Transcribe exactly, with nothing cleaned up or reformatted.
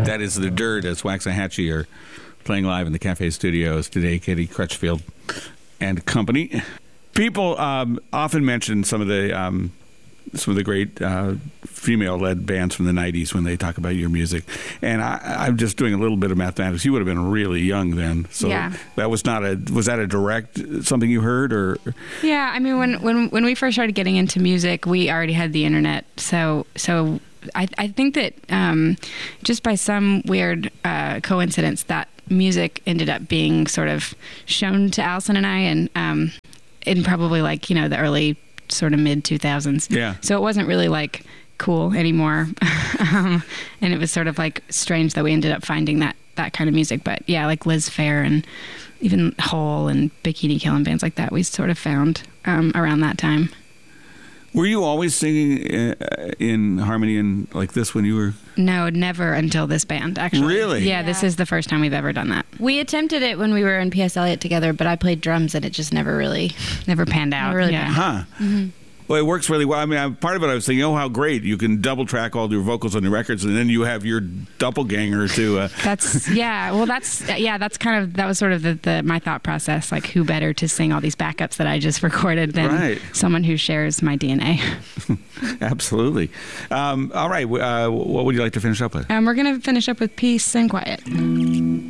That is The Dirt, as Waxahachie are playing live in the Cafe Studios today, Katie Crutchfield and company. People um, often mention some of the um, some of the great uh, female-led bands from the nineties when they talk about your music. And I, I'm just doing a little bit of mathematics. You would have been really young then. So yeah. that was not a, was that a direct, something you heard? Or? Yeah, I mean, when, when, when we first started getting into music, we already had the internet. So, so I, I think that um, just by some weird uh, coincidence, that music ended up being sort of shown to Allison and I, and um, in probably like, you know, the early sort of mid two thousands. Yeah. So it wasn't really like cool anymore. um, and it was sort of like strange that we ended up finding that, that kind of music. But yeah, like Liz Phair and even Hole and Bikini Kill and bands like that, we sort of found um, around that time. Were you always singing uh, in harmony and like this when you were? No, never until this band, actually. Really? Yeah, Yeah. this is the first time we've ever done that. We attempted it when we were in P S Eliot together, but I played drums and it just never really... Never panned out. Never really yeah. panned Huh. Mm-hmm. Well, it works really well. I mean, I, part of it I was thinking, oh, how great. You can double track all your vocals on your records, and then you have your doppelganger to... Uh, That's, yeah, well, that's, yeah, that's kind of, that was sort of the, the my thought process, like who better to sing all these backups that I just recorded than Right. someone who shares my D N A. Absolutely. Um, all right. Uh, what would you like to finish up with? Um, we're going to finish up with Peace and Quiet.